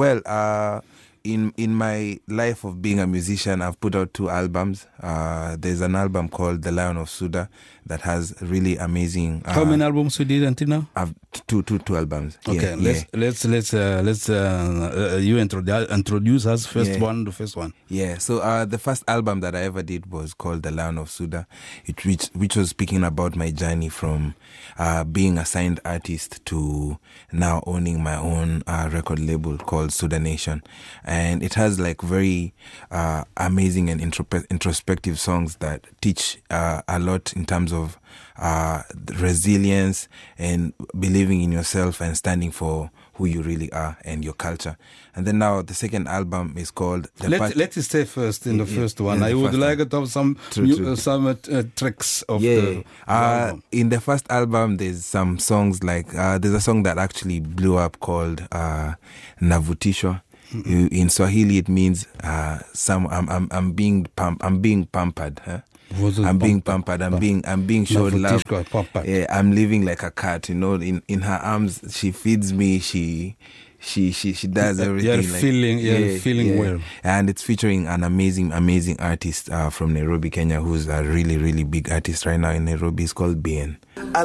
Well, in my life of being a musician, I've put out 2 albums. There's an album called The Lion of Suda that has really amazing. How many albums you did until now? I've two albums. Okay, let's you introduce us first one. The first one. Yeah. So the first album that I ever did was called The Lion of Suda, which was speaking about my journey from being a signed artist to now owning my own record label called Suda Nation, and it has like very amazing and introspective songs that teach a lot in terms of resilience and believing in yourself and standing for who you really are and your culture. And then now the second album is called... Let's stay first in the first one. I would like to have some tracks of the album. In the first album, there's some songs like... there's a song that actually blew up called Navutishwa. In Swahili, it means I'm being pampered. Huh? I'm being pampered. I'm being showed love. Yeah, I'm living like a cat. You know, in her arms, she feeds me. She does everything. You're feeling well. And it's featuring an amazing artist from Nairobi, Kenya, who's a really, really big artist right now in Nairobi. It's called Bien.